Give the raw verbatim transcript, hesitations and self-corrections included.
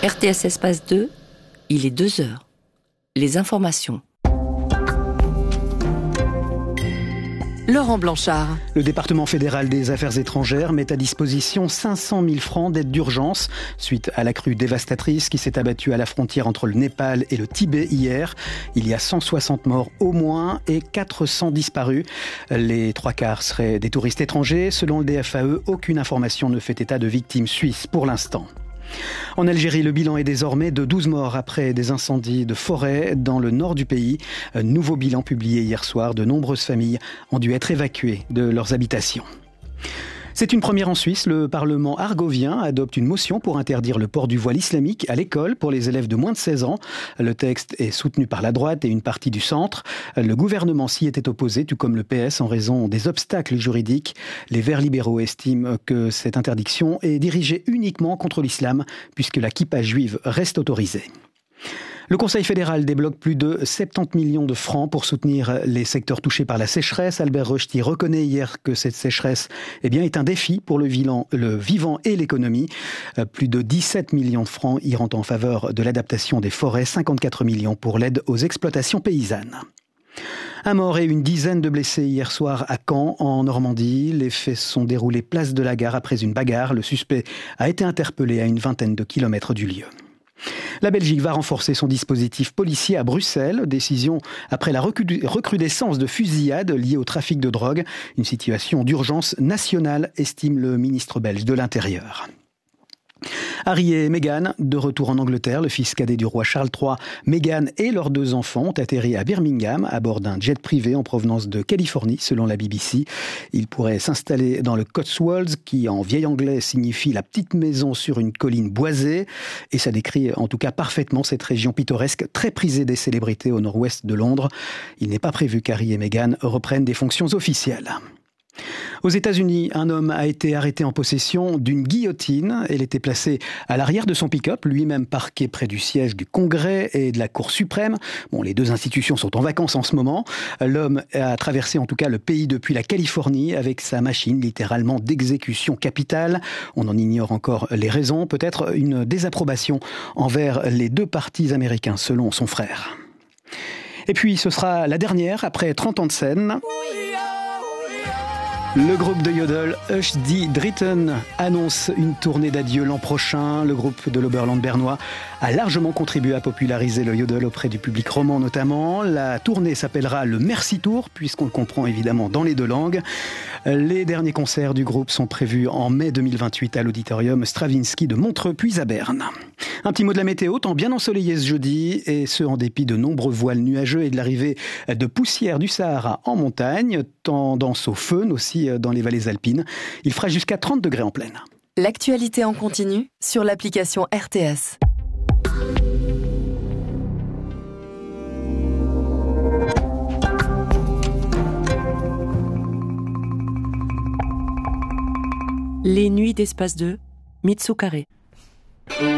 R T S Espace deux, il est deux heures. Les informations. Laurent Blanchard. Le département fédéral des affaires étrangères met à disposition cinq cent mille francs d'aide d'urgence suite à la crue dévastatrice qui s'est abattue à la frontière entre le Népal et le Tibet hier. Il y a cent soixante morts au moins et quatre cents disparus. Les trois quarts seraient des touristes étrangers. Selon le D F A E, aucune information ne fait état de victimes suisses pour l'instant. En Algérie, le bilan est désormais de douze morts après des incendies de forêt dans le nord du pays. Un nouveau bilan publié hier soir. De nombreuses familles ont dû être évacuées de leurs habitations. C'est une première en Suisse. Le Parlement argovien adopte une motion pour interdire le port du voile islamique à l'école pour les élèves de moins de seize ans. Le texte est soutenu par la droite et une partie du centre. Le gouvernement s'y était opposé, tout comme le P S, en raison des obstacles juridiques. Les Verts libéraux estiment que cette interdiction est dirigée uniquement contre l'islam, puisque la kippa juive reste autorisée. Le Conseil fédéral débloque plus de soixante-dix millions de francs pour soutenir les secteurs touchés par la sécheresse. Albert Rochety reconnaît hier que cette sécheresse eh bien, est un défi pour le vivant, le vivant et l'économie. Plus de dix-sept millions de francs iront en faveur de l'adaptation des forêts, cinquante-quatre millions pour l'aide aux exploitations paysannes. Un mort et une dizaine de blessés hier soir à Caen, en Normandie. Les faits se sont déroulés place de la Gare après une bagarre. Le suspect a été interpellé à une vingtaine de kilomètres du lieu. La Belgique va renforcer son dispositif policier à Bruxelles. Décision après la recrudescence de fusillades liées au trafic de drogue. Une situation d'urgence nationale, estime le ministre belge de l'Intérieur. Harry et Meghan, de retour en Angleterre, le fils cadet du roi Charles trois, Meghan et leurs deux enfants ont atterri à Birmingham à bord d'un jet privé en provenance de Californie, selon la B B C. Ils pourraient s'installer dans le Cotswolds, qui en vieil anglais signifie la petite maison sur une colline boisée. Et ça décrit en tout cas parfaitement cette région pittoresque très prisée des célébrités au nord-ouest de Londres. Il n'est pas prévu qu'Harry et Meghan reprennent des fonctions officielles. Aux États-Unis, un homme a été arrêté en possession d'une guillotine. Elle était placée à l'arrière de son pick-up, lui-même parqué près du siège du Congrès et de la Cour suprême. Bon, les deux institutions sont en vacances en ce moment. L'homme a traversé en tout cas le pays depuis la Californie avec sa machine littéralement d'exécution capitale. On en ignore encore les raisons. Peut-être une désapprobation envers les deux partis américains, selon son frère. Et puis, ce sera la dernière après trente ans de scène. Le groupe de Yodel, Hush D. Dritten, annonce une tournée d'adieu l'an prochain. Le groupe de l'Oberland bernois a largement contribué à populariser le Yodel auprès du public roman notamment. La tournée s'appellera le Merci Tour, puisqu'on le comprend évidemment dans les deux langues. Les derniers concerts du groupe sont prévus en mai deux mille vingt-huit à l'auditorium Stravinsky de Montreux puis à Berne. Un petit mot de la météo, temps bien ensoleillé ce jeudi, et ce en dépit de nombreux voiles nuageux et de l'arrivée de poussière du Sahara en montagne, tendance au feu aussi dans les vallées alpines. Il fera jusqu'à trente degrés en plaine. L'actualité en continu sur l'application R T S. Les nuits d'Espace deux, Mitsu Carré.